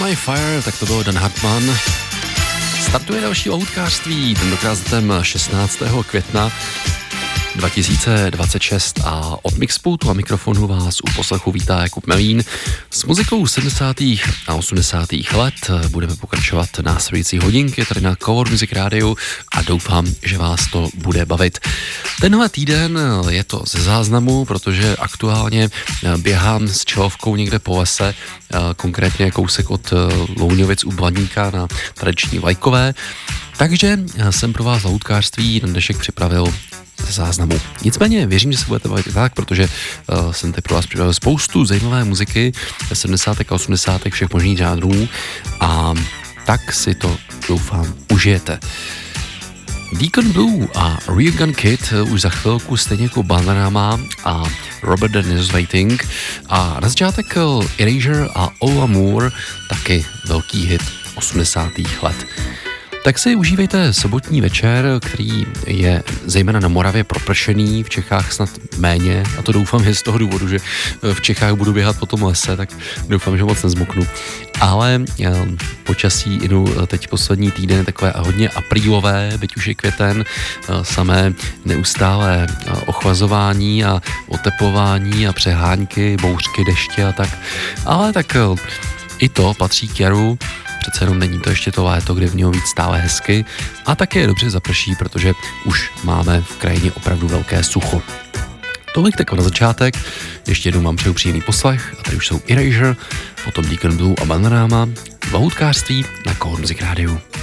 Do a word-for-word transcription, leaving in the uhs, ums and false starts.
My Fire, tak to bylo Dan Hartmann. Startuje další lahůdkářství, tentokrát datem šestnáctého května dva tisíce dvacet šest a od mixpultu a mikrofonu vás u poslechu vítá Jakub Melín. S muzikou sedmdesátých a osmdesátých let budeme pokračovat následující hodinky tady na Cover Music Rádiu a doufám, že vás to bude bavit. Tenhle týden je to ze záznamu, protože aktuálně běhám s čelovkou někde po lese, konkrétně kousek od Louňovic u Blaníka na tradiční vlajkové, takže jsem pro vás lahůdkářství na dnešek připravil ze záznamu. Nicméně věřím, že se budete bavit i tak, protože uh, jsem tady pro vás připravil spoustu zajímavé muziky sedmdesátek a osmdesátek všech možných žánrů a tak si to doufám užijete. Deacon Blue a Real Gun Kid už za chvilku stejně jako Bananama a Robert Dennis Waiting a na začátek Erasure a All Amour, taky velký hit osmdesátých let. Tak si užívejte sobotní večer, který je zejména na Moravě propršený, v Čechách snad méně, a to doufám je z toho důvodu, že v Čechách budu běhat po tom lese, tak doufám, že moc nezmoknu. Ale počasí inu teď poslední týden je takové hodně aprílové, byť už je květen, samé neustálé ochlazování a oteplování a přehánky, bouřky, deště a tak. Ale tak i to patří k jaru. Přece jenom není to ještě to léto, kde v něho víc stále hezky a také je dobře zaprší, protože už máme v krajině opravdu velké sucho. Tolik tak na začátek, ještě jednou vám přeju příjemný poslech a tady už jsou Erasure, potom Deacon Blue a Bananama, lahůdkářství na Cover Music Rádiu.